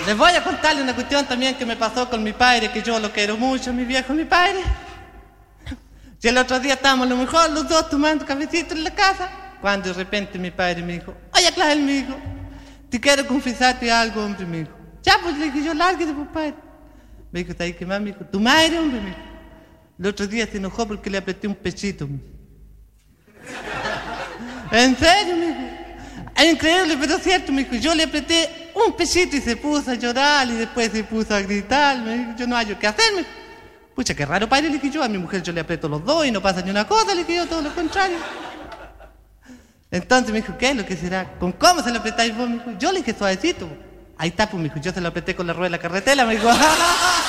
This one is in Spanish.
Les voy a contarle una cuestión también que me pasó con mi padre, que yo lo quiero mucho, mi viejo, mi padre. Y el otro día estábamos a lo mejor los dos tomando cafecito en la casa, cuando de repente mi padre me dijo, oye, Clavel, me dijo, te quiero confesarte algo, hombre, me dijo. Ya, pues le dije yo, lárguese, pues, padre. Me dijo, ¿sabes qué más? Me dijo, tu madre, hombre, me dijo. El otro día se enojó porque le apreté un pechito. ¿En serio, me dijo? Es increíble, pero es cierto, me dijo. Yo le apreté un pechito y se puso a llorar y después se puso a gritar. Me dijo, yo no hallo qué hacer, me dijo. Pucha, qué raro, padre, le dije yo. A mi mujer yo le aprieto los dos y no pasa ni una cosa, le dije yo, todo lo contrario. Entonces me dijo, ¿qué es lo que será? ¿Con cómo se lo apretáis vos? Me dijo, yo le dije suavecito. Ahí está, pues, me dijo, yo se lo apreté con la rueda de la carretera, me dijo.